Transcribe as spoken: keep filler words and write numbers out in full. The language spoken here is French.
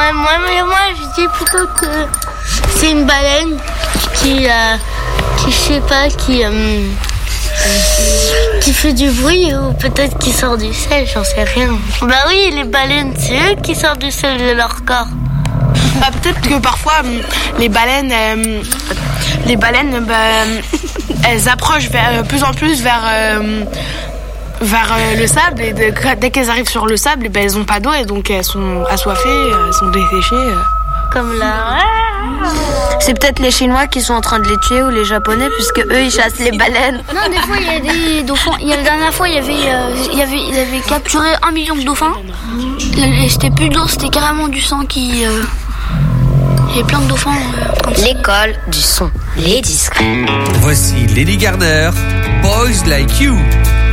moi, moi, moi, moi, je dis plutôt que c'est une baleine qui, euh, qui je sais pas, qui, euh, qui fait du bruit ou peut-être qui sort du sel, j'en sais rien. Bah oui, les baleines, c'est eux qui sortent du sel de leur corps. Bah, peut-être que parfois les baleines, euh, les baleines, bah, elles approchent vers, plus en plus vers. Euh, vers euh, le sable et de, dès qu'elles arrivent sur le sable, et ben, elles ont pas d'eau et donc elles sont assoiffées, elles sont desséchées. Euh. Comme là. C'est peut-être les Chinois qui sont en train de les tuer ou les Japonais puisque eux ils chassent les baleines. Non, des fois il y a des dauphins. Il y a la dernière fois il y avait, euh, il y avait, ils avaient capturé un million de dauphins. Et c'était plus de l'eau, c'était carrément du sang qui. Euh... Il y avait plein de dauphins. Euh, comme ça. L'école du son, les discrets. Voici Lady Gardner, Boys Like You.